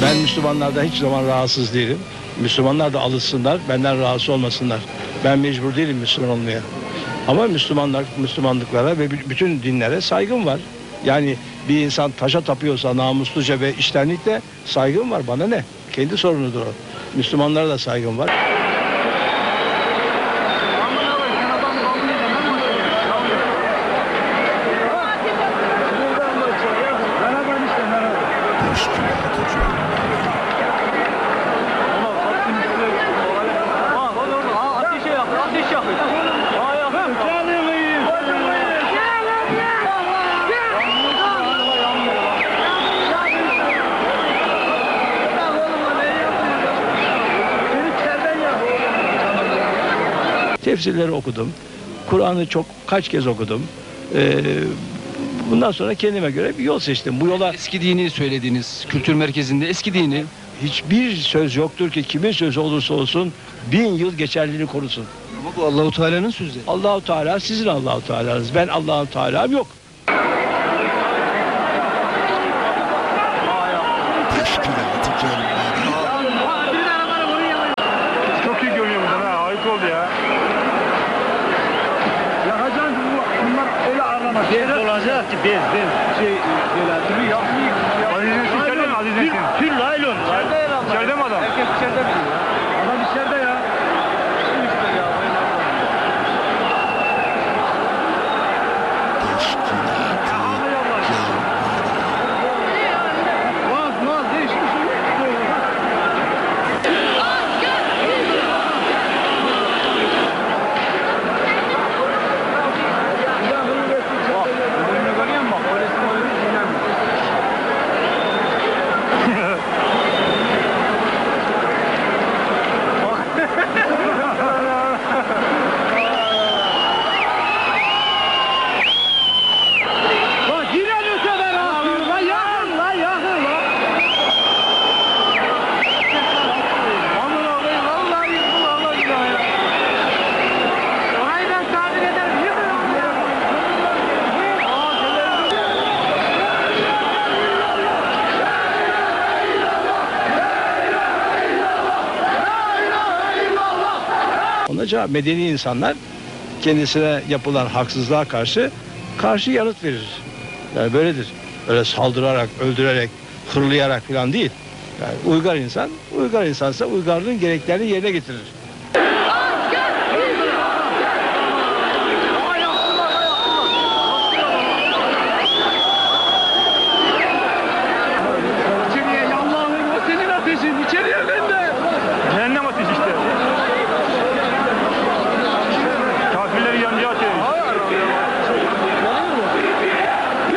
Ben Müslümanlardan hiç zaman rahatsız değilim. Müslümanlar da alışsınlar, benden rahatsız olmasınlar. Ben mecbur değilim Müslüman olmaya. Ama Müslümanlıklara ve bütün dinlere saygım var. Yani bir insan taşa tapıyorsa namusluca ve içtenlikle saygım var. Bana ne? Kendi sorunudur o. Müslümanlara da saygım var. Tefsirleri okudum. Kur'an'ı kaç kez okudum. Bundan sonra kendime göre bir yol seçtim. Bu yola Eski dini söylediğiniz kültür merkezinde eski dini. hiçbir söz yoktur ki kimin sözü olursa olsun 1000 yıl geçerliliğini korusun. Ama bu Allahu Teala'nın sözü. Allahu Teala sizin Allahu Teala'nız. Ben Allahu Teala'm yok. Çok iyi görünüyor buradan ha. Ayıp oldu ya. Yakacaksın bunlar öyle ağırlamaz. Bez olacak ki bez. Tülü yapmayayım. Aziz'in içeride mi Aziz'in? Tül laylon. İçeride mi adam? Herkes içeride mi? Adam içeride ya. Vaz değişmiş. Ona cevap medeni insanlar kendisine yapılan haksızlığa karşı yanıt verir. Yani böyledir. Öyle saldırarak, öldürerek, hırlayarak falan değil. Yani uygar insansa uygarlığın gereklerini yerine getirir.